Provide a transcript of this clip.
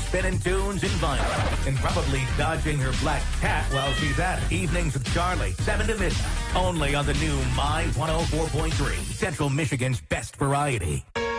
spinning tunes and vinyl. And probably dodging her black cat while she's at it. Evenings with Charlie, 7 to midnight. Only on the new My 104.3, Central Michigan's best variety.